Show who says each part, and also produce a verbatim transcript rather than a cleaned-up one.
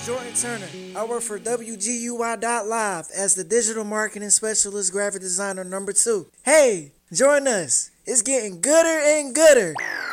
Speaker 1: Jordan Turner. I work for W G U I dot live as the digital marketing specialist graphic designer number two. Hey, join us. It's getting gooder and gooder.